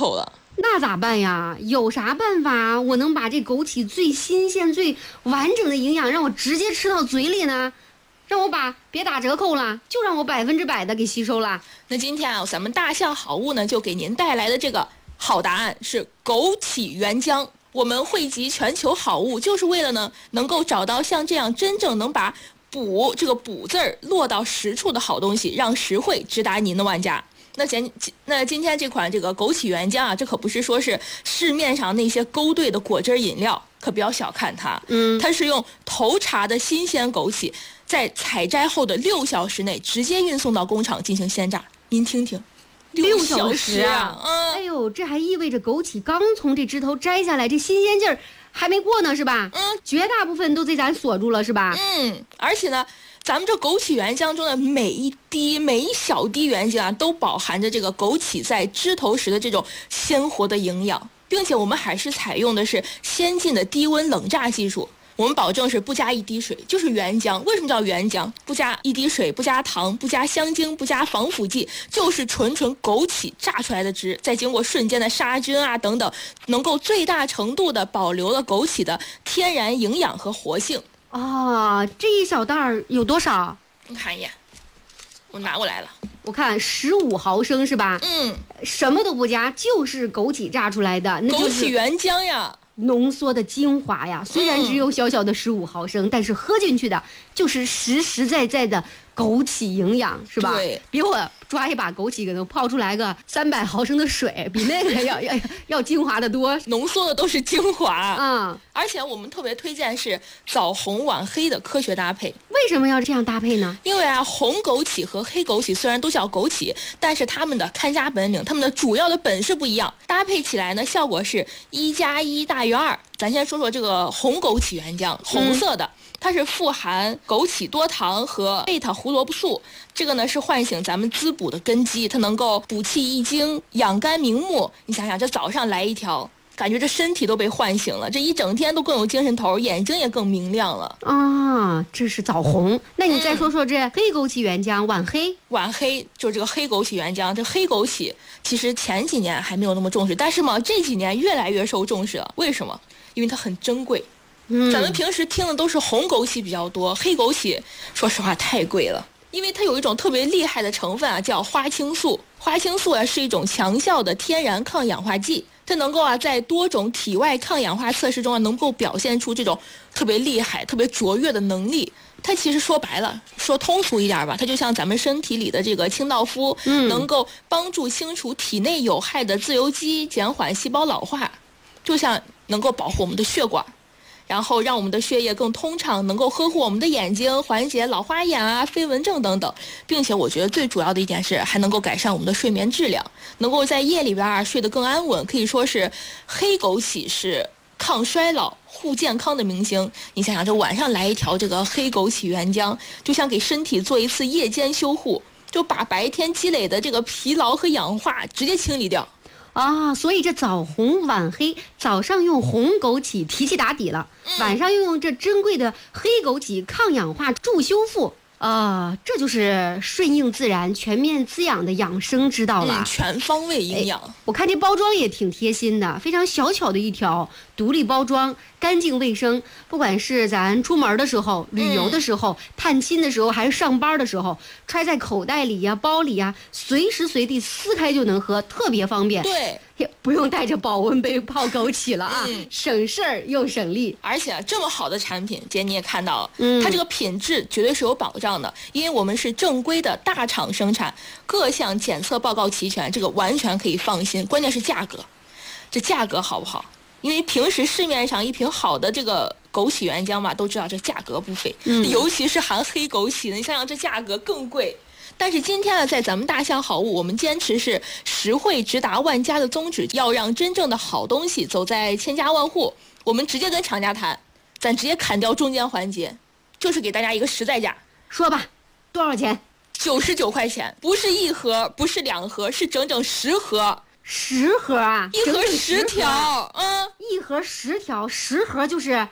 扣了。 那咋办呀？有啥办法我能把这枸杞最新鲜、最完整的营养让我直接吃到嘴里呢？让我别打折扣了，就让我100%的给吸收了。 那今天啊，咱们大象好物呢就给您带来的这个好答案是枸杞原浆。我们汇集全球好物，就是为了呢能够找到像这样真正能把补这个补字儿落到实处的好东西，让实惠直达您的万家。那今天这款这个枸杞原浆啊，这可不是说是市面上那些勾兑的果汁饮料，可不要小看它。它是用头茬的新鲜枸杞，在采摘后的6小时内直接运送到工厂进行鲜榨。您听听，6小时啊！ 哎呦，这还意味着枸杞刚从这枝头摘下来，这新鲜劲儿还没过呢，是吧？绝大部分都被咱锁住了，是吧？ 而且呢，咱们这枸杞原浆中的每一小滴原浆啊，都饱含着这个枸杞在枝头时的这种鲜活的营养，并且我们还是采用的是先进的低温冷榨技术。我们保证是不加一滴水，就是原浆。为什么叫原浆？不加一滴水，不加糖，不加香精，不加防腐剂，就是纯枸杞榨出来的汁，再经过瞬间的杀菌啊等等，能够最大程度的保留了枸杞的天然营养和活性。 这一小袋儿有多少？ 你看一眼，我拿过来了。 我看15毫升是吧？什么都不加，就是枸杞榨出来的，那就是枸杞原浆呀。 浓缩的精华呀，虽然只有小小的15毫升，但是喝进去的就是实实在在的枸杞营养，是吧？ 对， 比我抓一把枸杞可能泡出来个300毫升的水，比那个要精华的多， 浓缩的都是精华。而且我们特别推荐是早红晚黑的科学搭配。 为什么要这样搭配呢？ 因为啊，红枸杞和黑枸杞虽然都叫枸杞，但是它们的看家本领，它们的主要的本事不一样，搭配起来呢，效果是1+1大于2。咱先说说这个红枸杞原浆，红色的。它是富含枸杞多糖和贝塔胡萝卜素，这个呢是唤醒咱们滋补的根基，它能够补气益精、养肝明目。你想想，这早上来一条，感觉这身体都被唤醒了，这一整天都更有精神头，眼睛也更明亮了。 这是枣红。那你再说说这黑枸杞原浆，晚黑。 晚黑就是这个黑枸杞原浆，这黑枸杞其实前几年还没有那么重视，但是嘛，这几年越来越受重视了。为什么？因为它很珍贵。咱们平时听的都是红枸杞比较多，黑枸杞说实话太贵了，因为它有一种特别厉害的成分啊，叫花青素。花青素啊是一种强效的天然抗氧化剂，它能够啊在多种体外抗氧化测试中啊能够表现出这种特别厉害、特别卓越的能力。它其实说白了，说通俗一点吧，它就像咱们身体里的这个清道夫，能够帮助清除体内有害的自由基，减缓细胞老化，就像能够保护我们的血管。然后让我们的血液更通畅，能够呵护我们的眼睛，缓解老花眼啊、飞蚊症等等，并且我觉得最主要的一点是，还能够改善我们的睡眠质量，能够在夜里边啊睡得更安稳。可以说是黑枸杞是抗衰老、护健康的明星。你想想，这晚上来一条这个黑枸杞原浆，就像给身体做一次夜间修护，就把白天积累的这个疲劳和氧化直接清理掉。 所以这早红晚黑，早上用红枸杞提气打底了，晚上又用这珍贵的黑枸杞抗氧化助修复。这就是顺应自然、全面滋养的养生之道了。 全方位营养。 我看这包装也挺贴心的，非常小巧的一条，独立包装，干净卫生。不管是咱出门的时候、旅游的时候、探亲的时候，还是上班的时候，揣在口袋里呀、包里呀，随时随地撕开就能喝，特别方便。 对， 也不用带着保温杯泡枸杞了啊，省事儿又省力。 而且这么好的产品，姐你也看到了，它这个品质绝对是有保障的，因为我们是正规的大厂生产，各项检测报告齐全，这个完全可以放心。关键是价格，这价格好不好？因为平时市面上一瓶好的这个枸杞原浆嘛，都知道这价格不菲，尤其是含黑枸杞的，你想想这价格更贵。但是今天呢，在咱们大象好物，我们坚持是实惠直达万家的宗旨，要让真正的好东西走在千家万户。我们直接跟厂家谈，咱直接砍掉中间环节，就是给大家一个实在价。 说吧，多少钱 ？99块钱，不是一盒，不是2盒，是整整10盒。 10盒啊？ 一盒10条， 一盒10条，10盒就是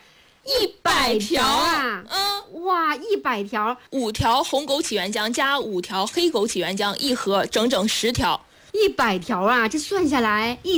100条啊！哇，100条 ，5条红枸杞原浆加5条黑枸杞原浆，一盒整整10条。 100条啊！这算下来